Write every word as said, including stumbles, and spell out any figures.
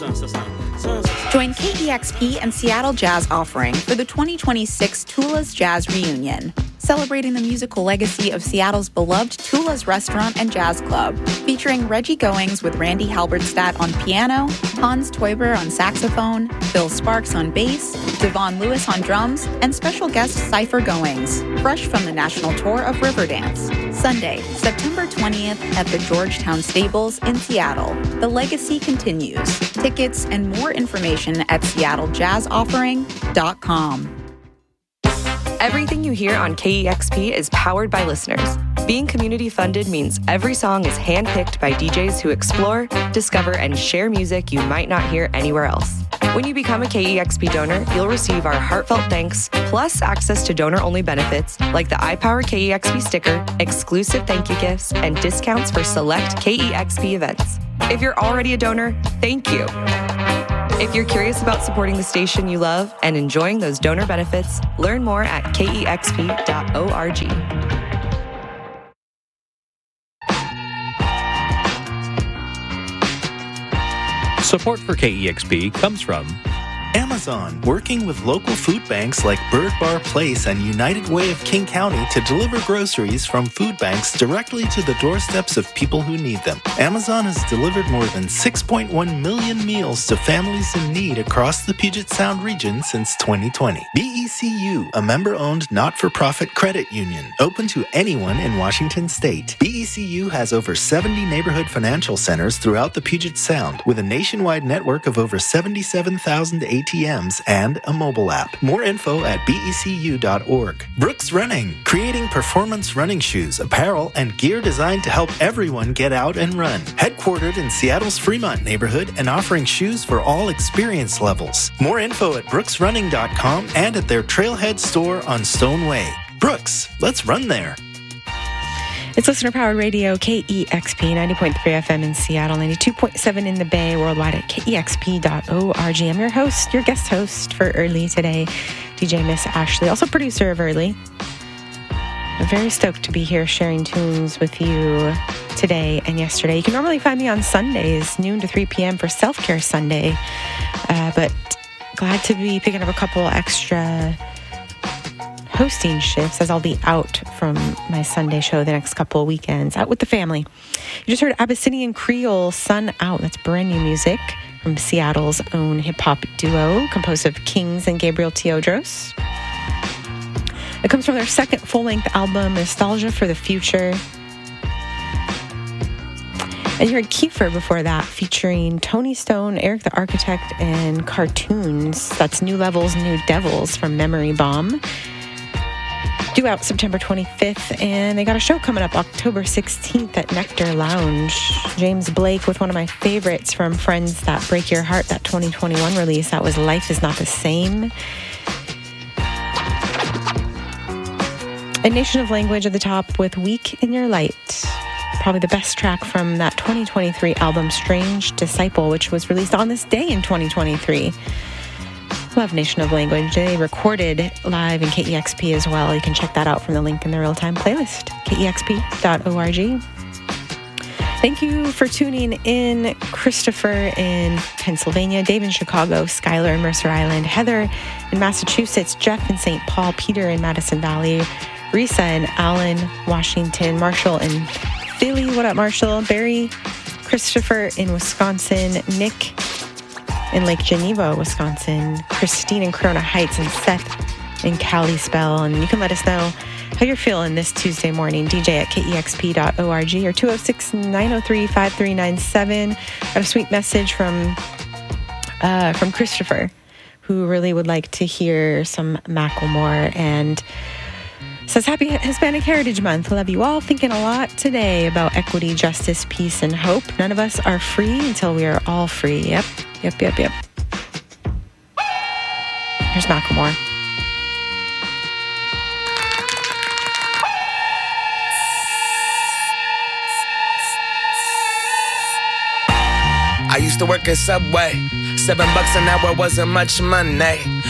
Join K E X P and Seattle Jazz Offering for the twenty twenty-six Tula's Jazz Reunion, celebrating the musical legacy of Seattle's beloved Tula's Restaurant and Jazz Club, featuring Reggie Goings with Randy Halberstadt on piano, Hans Teuber on saxophone, Bill Sparks on bass, Devon Lewis on drums, and special guest Cypher Goings, fresh from the national tour of Riverdance. Sunday, September twentieth at the Georgetown Stables in Seattle. The legacy continues. Tickets and more information at seattle jazz offering dot com. Everything you hear on K E X P is powered by listeners. Being community funded means every song is handpicked by D Js who explore, discover, and share music you might not hear anywhere else. When you become a K E X P donor, you'll receive our heartfelt thanks, plus access to donor-only benefits like the iPower K E X P sticker, exclusive thank you gifts, and discounts for select K E X P events. If you're already a donor, thank you. If you're curious about supporting the station you love and enjoying those donor benefits, learn more at K E X P dot org. Support for K E X P comes from Amazon, working with local food banks like Bird Bar Place and United Way of King County to deliver groceries from food banks directly to the doorsteps of people who need them. Amazon has delivered more than six point one million meals to families in need across the Puget Sound region since twenty twenty. B E C U, a member-owned not-for-profit credit union, open to anyone in Washington State. B E C U has over seventy neighborhood financial centers throughout the Puget Sound, with a nationwide network of over seventy-seven thousand A T Ms and a mobile app. More info at B E C U dot org. Brooks Running, creating performance running shoes, apparel, and gear designed to help everyone get out and run. Headquartered in Seattle's Fremont neighborhood and offering shoes for all experience levels. More info at brooks running dot com and at their Trailhead store on Stone Way. Brooks, let's run there. It's listener-powered radio, K E X P, ninety point three F M in Seattle, ninety-two point seven in the Bay, worldwide at K E X P dot org. I'm your host, your guest host for Early today, D J Miss Ashley, also producer of Early. I'm very stoked to be here sharing tunes with you today and yesterday. You can normally find me on Sundays, noon to three p.m. for Self-Care Sunday, uh, but glad to be picking up a couple extra hosting shifts as I'll be out from my Sunday show the next couple of weekends, out with the family. You just heard Abyssinian Creole, Sun Out. That's brand new music from Seattle's own hip-hop duo, composed of Kings and Gabriel Teodros. It comes from their second full-length album, Nostalgia for the Future. And you heard Kiefer before that, featuring Tony Stone, Eric the Architect, and Cartoons. That's New Levels, New Devils from Memory Bomb. Due out September twenty-fifth, and they got a show coming up October sixteenth at Nectar Lounge. James Blake with one of my favorites from Friends That Break Your Heart, that twenty twenty-one release. That was Life Is Not the Same. And Nation of Language at the top with Weak in Your Light. Probably the best track from that twenty twenty-three album, Strange Disciple, which was released on this day in twenty twenty-three. Love Nation of Language. They recorded live in K E X P as well. You can check that out from the link in the real-time playlist, K E X P dot org. Thank you for tuning in. Christopher in Pennsylvania, Dave in Chicago, Skylar in Mercer Island, Heather in Massachusetts, Jeff in Saint Paul, Peter in Madison Valley, Risa in Allen, Washington, Marshall in Philly. What up, Marshall? Barry, Christopher in Wisconsin, Nick in Lake Geneva, Wisconsin, Christine in Corona Heights, and Seth in Kalispell. And you can let us know how you're feeling this Tuesday morning. D J at K E X P dot org or two oh six, nine oh three, five three nine seven. Got a sweet message from uh, from Christopher, who really would like to hear some Macklemore, and says, Happy Hispanic Heritage Month. Love you all. Thinking a lot today about equity, justice, peace, and hope. None of us are free until we are all free. Yep, yep, yep, yep. Here's Macklemore. I used to work at Subway. Seven bucks an hour wasn't much money.